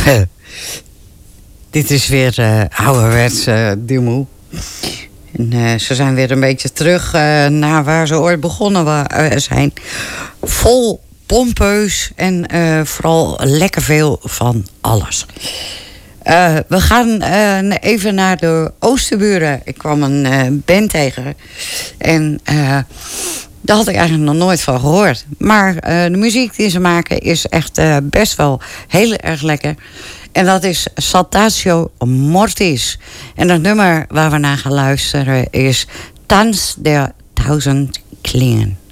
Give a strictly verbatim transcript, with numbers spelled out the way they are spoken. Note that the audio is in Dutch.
Dit is weer uh, ouderwets uh, Dumoe. En uh, ze zijn weer een beetje terug uh, naar waar ze ooit begonnen wa- uh, zijn. Vol pompeus en uh, vooral lekker veel van alles. Uh, we gaan uh, even naar de Oosterburen. Ik kwam een uh, band tegen. En uh, daar had ik eigenlijk nog nooit van gehoord. Maar uh, de muziek die ze maken is echt uh, best wel heel erg lekker. En dat is Saltatio Mortis. En het nummer waar we naar gaan luisteren is Tanz der Tausend Klingen.